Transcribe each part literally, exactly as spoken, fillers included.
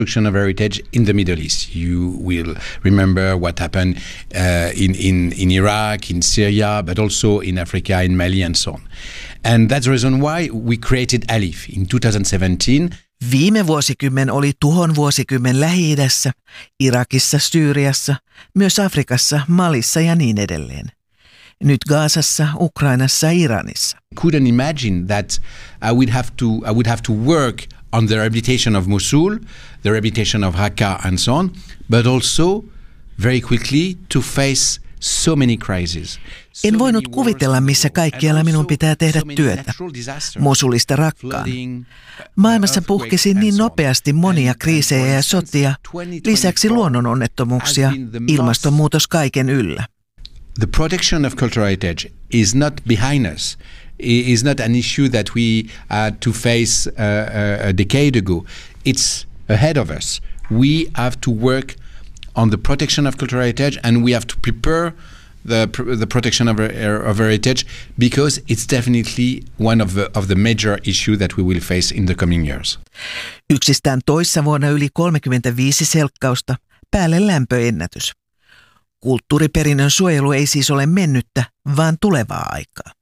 destruction of heritage in the Middle East. You will remember what happened uh, in, in, in Iraq, in Syria, but also in Africa, in Mali and so on. And that's the reason why we created ALIPH in two thousand seventeen. Viime vuosikymmen oli tuhon vuosikymmen Lähi-idässä, Irakissa, Syyriassa, myös Afrikassa, Malissa ja niin edelleen. Nyt Gazassa, Ukrainassa ja Iranissa. Couldn't imagine that I would have to I would have to work on the rehabilitation of Mosul, the rehabilitation of Raqqa and so on, but also very quickly to face so many crises. En voinut kuvitella, missä kaikkialla minun pitää tehdä työtä. Mosulista Raqqaan. Maailmassa puhkesi niin nopeasti monia kriisejä ja sotia, lisäksi luonnononnettomuuksia, ilmastonmuutos kaiken yllä. The protection of cultural heritage is not behind us. It is not an issue that we had to face uh, a decade ago. It's ahead of us. We have to work on the protection of cultural heritage, and we have to prepare the the protection of, of heritage, because it's definitely one of the, of the major issues that we will face in the coming years. Yksistään toissa vuonna yli kolmekymmentäviisi selkkausta, päälle lämpöennätys. Kulttuuriperinnön suojelu ei siis ole mennyttä, vaan tulevaa aikaa.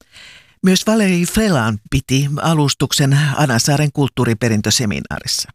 Myös Valérie Freland piti alustuksen Anasaaren kulttuuriperintöseminaarissa.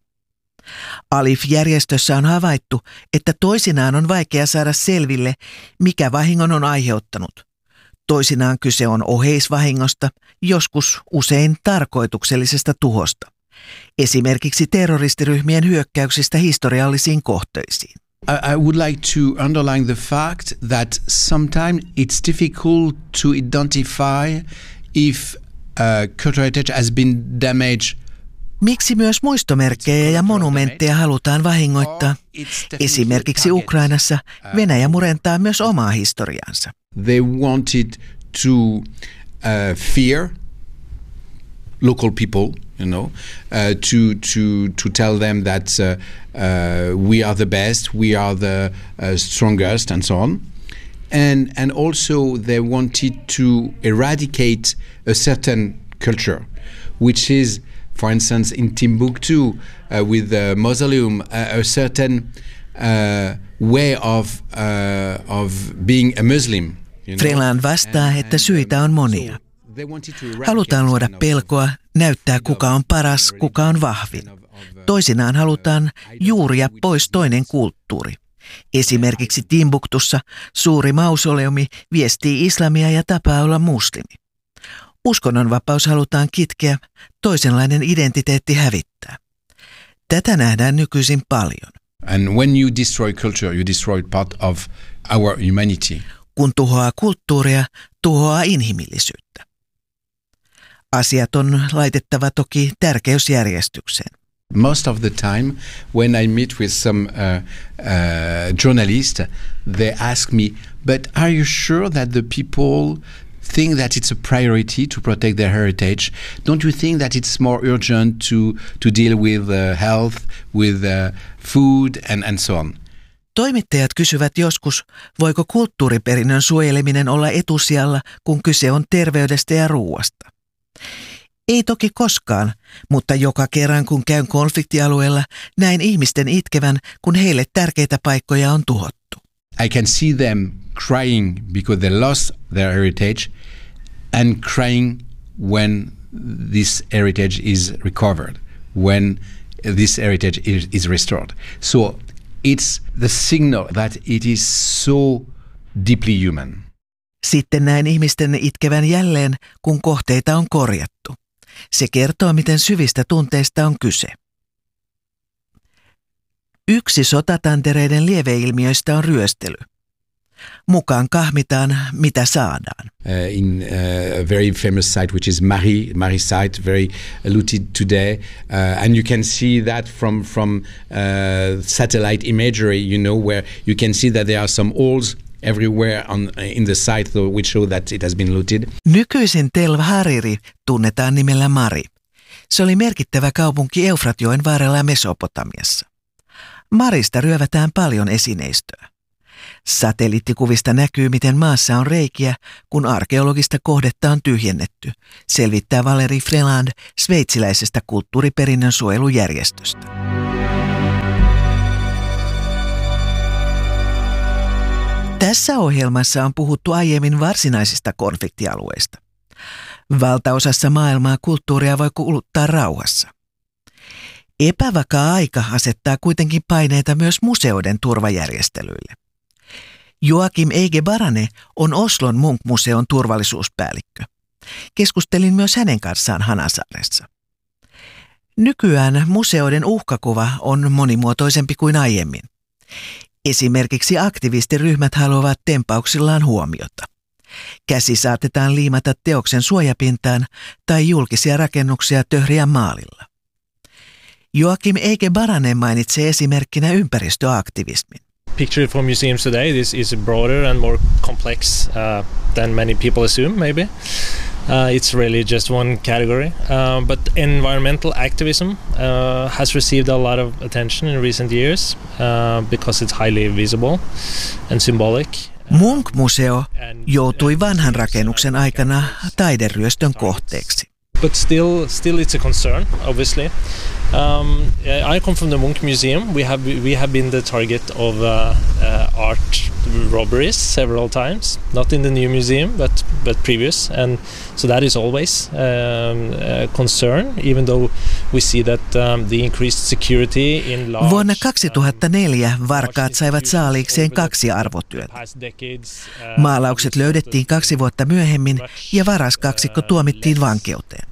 ALIPH-järjestössä on havaittu, että toisinaan on vaikea saada selville, mikä vahingon on aiheuttanut. Toisinaan kyse on oheisvahingosta, joskus usein tarkoituksellisesta tuhosta. Esimerkiksi terroristiryhmien hyökkäyksistä historiallisiin kohteisiin. I would like to underline the fact that sometimes it's difficult to identify if uh, cultural heritage has been damaged. Miksi myös muistomerkkejä ja monumentteja halutaan vahingoittaa? Esimerkiksi Ukrainassa Venäjä murentaa myös omaa historiaansa. They wanted to uh, fear local people, you know, uh, to to to tell them that uh, uh, we are the best, we are the uh, strongest, and so on. And and also they wanted to eradicate a certain culture, which is, for instance, in Timbuktu, uh, with the mausoleum, uh, a certain uh, way of uh, of being a Muslim. You know? Freland vastaa, että syitä on monia. Halutaan luoda pelkoa, näyttää kuka on paras, kuka on vahvin. Toisinaan halutaan juuria pois toinen kulttuuri. Esimerkiksi Timbuktussa suuri mausoleumi viestii islamia ja tapaa olla muslimi. Uskonnonvapaus halutaan kitkeä, toisenlainen identiteetti hävittää. Tätä nähdään nykyisin paljon. And when you destroy culture, you destroy part of our humanity. Kun tuhoaa kulttuuria, tuhoaa inhimillisyyttä. Asiat on laitettava toki tärkeysjärjestykseen. Most of the time, when I meet with some uh, uh, journalists, they ask me, but are you sure that the people think that it's a priority to protect their heritage? Don't you think that it's more urgent to, to deal with uh, health, with uh, food and, and so on? Toimittajat kysyvät joskus, voiko kulttuuriperinnön suojeleminen olla etusijalla, kun kyse on terveydestä ja ruuasta. Ei toki koskaan, mutta joka kerran kun käyn konfliktialueella, näin ihmisten itkevän, kun heille tärkeitä paikkoja on tuhottu. I can see them crying because they lost their heritage and crying when this heritage is recovered, when this heritage is, is restored. So it's the signal that it is so deeply human. Sitten näin ihmisten itkevän jälleen, kun kohteita on korjattu. Se kertoo, miten syvistä tunteista on kyse. Yksi sotatantereiden lieveilmiöistä on ryöstely. Mukaan kahmitaan, mitä saadaan. Uh, in uh, a very famous site, which is Mari, Mari site, very looted today, uh, and you can see that from from uh, satellite imagery. You know, where you can see that there are some holes everywhere on in the site, which show that it has been looted. Nykyisin Tel Hariri tunnetaan nimellä Mari. Se oli merkittävä kaupunki Eufratjoen varrella Mesopotamiassa. Marista ryövätään paljon esineistöä. Satelliittikuvista näkyy, miten maassa on reikiä, kun arkeologista kohdetta on tyhjennetty, selvittää Valérie Freland sveitsiläisestä kulttuuriperinnön suojelujärjestöstä. Tässä ohjelmassa on puhuttu aiemmin varsinaisista konfliktialueista. Valtaosassa maailmaa kulttuuria voi kuluttaa rauhassa. Epävakaa aika asettaa kuitenkin paineita myös museoiden turvajärjestelyille. Joakim Egebarane on Oslon Munch-museon turvallisuuspäällikkö. Keskustelin myös hänen kanssaan Hanasaaressa. Nykyään museoiden uhkakuva on monimuotoisempi kuin aiemmin. Esimerkiksi aktivistiryhmät haluavat tempauksillaan huomiota. Käsi saatetaan liimata teoksen suojapintaan tai julkisia rakennuksia töhriä maalilla. Joakim Egebarane mainitsee esimerkkinä ympäristöaktivismin. Picture for museums today this is broader and more complex uh, than many people assume maybe. Uh, it's really just one category, uh, but environmental activism uh, has received a lot of attention in recent years uh, because it's highly visible and symbolic. Munch-museo joutui vanhan rakennuksen aikana taideryöstön kohteeksi. But still, still it's a concern, obviously. Um, I come from the Munch Museum. We have we have been the target of uh, uh, art robberies several times. Not in the new museum, but but previous, and so that is always um, a concern. Even though we see that um, the increased security in large, Vuonna kaksituhattaneljä varkaat saivat saaliikseen kaksi arvotyötä. Maalaukset löydettiin kaksi vuotta myöhemmin ja varaskaksikko tuomittiin vankeuteen.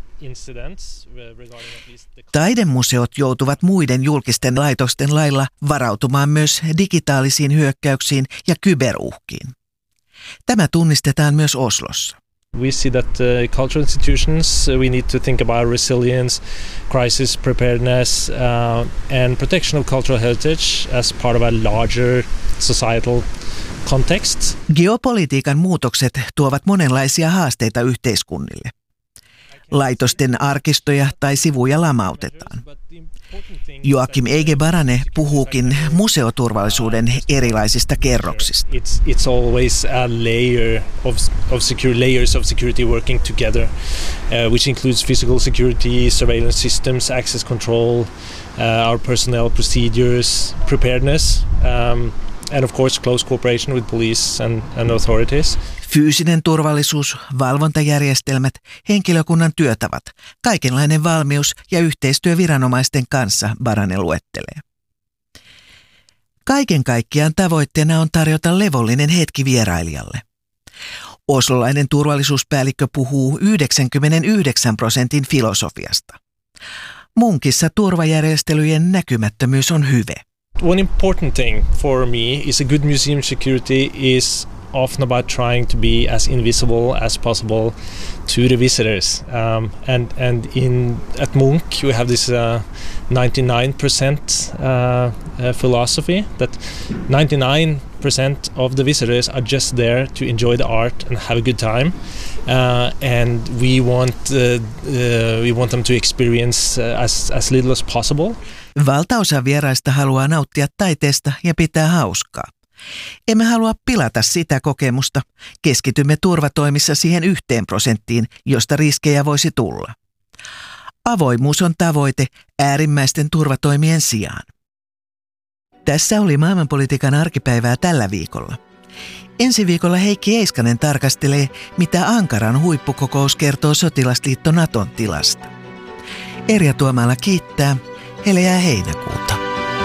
Taidemuseot joutuvat muiden julkisten laitosten lailla varautumaan myös digitaalisiin hyökkäyksiin ja kyberuhkiin. Tämä tunnistetaan myös Oslossa. We see that uh, cultural institutions, uh, we need to think about resilience, crisis preparedness uh, and protection of cultural heritage as part of a larger societal context. Geopolitiikan muutokset tuovat monenlaisia haasteita yhteiskunnille. Laitosten arkistoja tai sivuja lamautetaan. Joakim Egebarane puhuukin museoturvallisuuden erilaisista kerroksista. It's, it's always a layer of, of secure, layers of security working together, uh, which includes physical security, surveillance systems, access control, uh, our personnel procedures, preparedness, um, and of course close cooperation with police and, and authorities. Fyysinen turvallisuus, valvontajärjestelmät, henkilökunnan työtavat, kaikenlainen valmius ja yhteistyö viranomaisten kanssa, Barane luettelee. Kaiken kaikkiaan tavoitteena on tarjota levollinen hetki vierailijalle. Oslolainen turvallisuuspäällikkö puhuu yhdeksänkymmentäyhdeksän prosentin filosofiasta. Munchissa turvajärjestelyjen näkymättömyys on hyve. One important thing for me is a good museum security is often about trying to be as invisible as possible to the visitors. Um, and and in at Munch we have this uh, ninety-nine percent uh, uh, philosophy that ninety-nine percent of the visitors are just there to enjoy the art and have a good time. Uh, and we want uh, uh, we want them to experience uh, as as little as possible. Valtaosa vieraista haluaa nauttia taiteesta ja pitää hauskaa. Emme halua pilata sitä kokemusta. Keskitymme turvatoimissa siihen yhteen prosenttiin, josta riskejä voisi tulla. Avoimuus on tavoite äärimmäisten turvatoimien sijaan. Tässä oli maailmanpolitiikan arkipäivää tällä viikolla. Ensi viikolla Heikki Eiskanen tarkastelee, mitä Ankaran huippukokous kertoo sotilasliitto Naton tilasta. Erja Tuomala kiittää. Heleää heinäkuuta.